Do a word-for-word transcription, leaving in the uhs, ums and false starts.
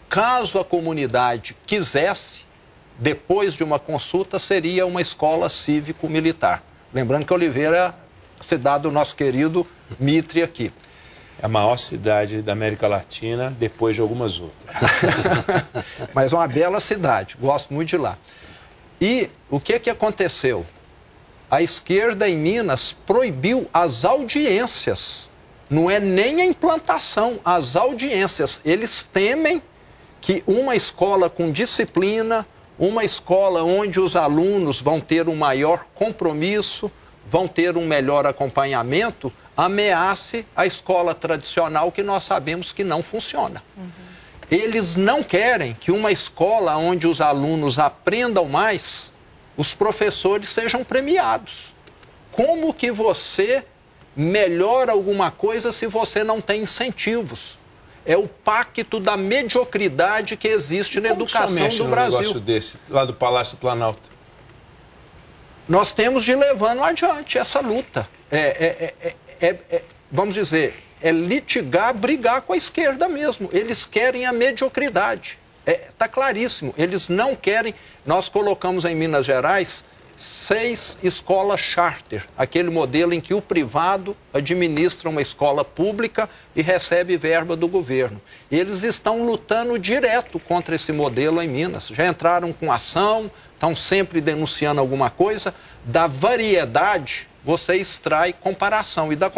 caso a comunidade quisesse, depois de uma consulta, seria uma escola cívico-militar. Lembrando que Oliveira é a cidade do nosso querido Mitre aqui. É a maior cidade da América Latina, depois de algumas outras. Mas é uma bela cidade, gosto muito de lá. E o que que aconteceu? A esquerda em Minas proibiu as audiências. Não é nem a implantação, as audiências. Eles temem que uma escola com disciplina, uma escola onde os alunos vão ter um maior compromisso, vão ter um melhor acompanhamento, ameace a escola tradicional que nós sabemos que não funciona. Uhum. Eles não querem que uma escola onde os alunos aprendam mais, os professores sejam premiados. Como que você melhora alguma coisa se você não tem incentivos? É o pacto da mediocridade que existe na educação do Brasil. Um negócio desse, lá do Palácio do Planalto? Nós temos de ir levando adiante essa luta. É, é, é, é, é, vamos dizer, é litigar, brigar com a esquerda mesmo. Eles querem a mediocridade. Está é, claríssimo. Eles não querem... Nós colocamos em Minas Gerais seis escolas charter, aquele modelo em que o privado administra uma escola pública e recebe verba do governo. Eles estão lutando direto contra esse modelo em Minas. Já entraram com ação, estão sempre denunciando alguma coisa. Da variedade, você extrai comparação. E da